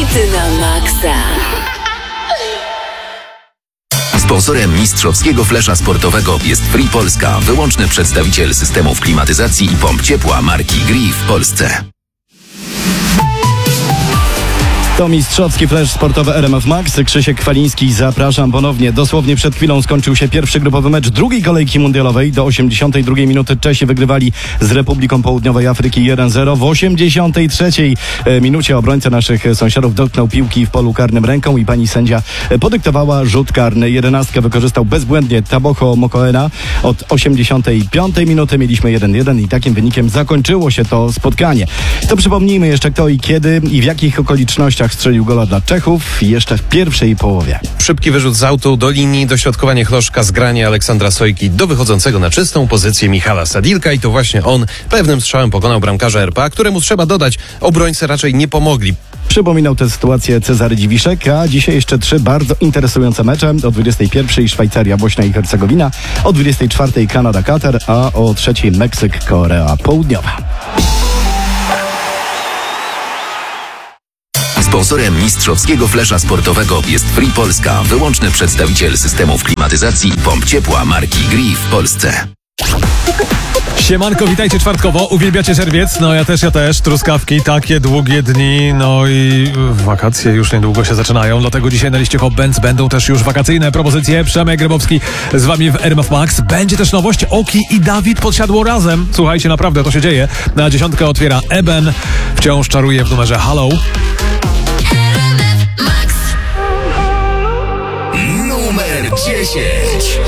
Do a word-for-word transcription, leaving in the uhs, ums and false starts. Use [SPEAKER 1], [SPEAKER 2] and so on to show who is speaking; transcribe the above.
[SPEAKER 1] Hity na maksa.
[SPEAKER 2] Sponsorem mistrzowskiego flesza sportowego jest Free Polska, wyłączny przedstawiciel systemów klimatyzacji i pomp ciepła marki Gree w Polsce.
[SPEAKER 3] To mistrzowski flash sportowy R M F Max. Krzysiek Kwaliński, zapraszam ponownie. Dosłownie przed chwilą skończył się pierwszy grupowy mecz drugiej kolejki mundialowej. Do osiemdziesiątej drugiej minuty Czesi wygrywali z Republiką Południowej Afryki jeden zero. W osiemdziesiątej trzeciej minucie obrońca naszych sąsiadów dotknął piłki w polu karnym ręką i pani sędzia podyktowała rzut karny. Jedenastkę wykorzystał bezbłędnie Taboho Mokoena. Od osiemdziesiątej piątej minuty mieliśmy jeden jeden i takim wynikiem zakończyło się to spotkanie. To przypomnijmy jeszcze, kto i kiedy i w jakich okolicznościach strzelił gola dla Czechów jeszcze w pierwszej połowie.
[SPEAKER 4] Szybki wyrzut z autu do linii, dośrodkowanie Chloszka, zgranie Aleksandra Sojki do wychodzącego na czystą pozycję Michala Sadilka i to właśnie on pewnym strzałem pokonał bramkarza R P A, któremu trzeba dodać, obrońcy raczej nie pomogli.
[SPEAKER 3] Przypominał tę sytuację Cezary Dziwiszek, a dzisiaj jeszcze trzy bardzo interesujące mecze. O dwudziestej pierwszej Szwajcaria, Bośnia i Hercegowina, o dwudziestej czwartej Kanada, Katar, a o trzeciej Meksyk, Korea Południowa.
[SPEAKER 2] Sponsorem mistrzowskiego flesza sportowego jest Free Polska, wyłączny przedstawiciel systemów klimatyzacji i pomp ciepła marki Gree w Polsce.
[SPEAKER 5] Siemanko, witajcie czwartkowo. Uwielbiacie czerwiec? No ja też, ja też. Truskawki, takie długie dni, no i wakacje już niedługo się zaczynają. Dlatego dzisiaj na liście Hot Bands będą też już wakacyjne propozycje. Przemek Grybowski z wami w R M F Max. Będzie też nowość. Oki i Dawid podsiadło razem. Słuchajcie, naprawdę to się dzieje. Na dziesiątkę otwiera Eben. Wciąż czaruje w numerze Hello.
[SPEAKER 2] Numer dziesięć.